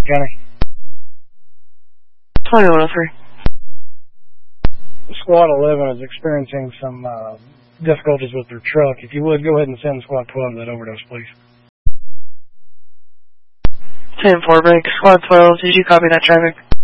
County. 2103. Squad 11 is experiencing some difficulties with their truck. If you would, go ahead and send Squad 12 that overdose, please. 10-4 break. Squad 12, did you copy that traffic?